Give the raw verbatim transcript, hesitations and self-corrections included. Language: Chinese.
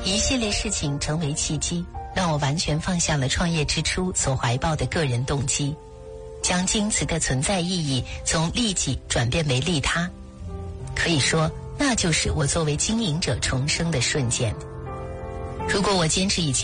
一系列事情成为契机，让我完全放下了创业之初所怀抱的个人动机，将京瓷的存在意义从利己转变为利他。可以说，那就是我作为经营者重生的瞬间。如果我坚持以前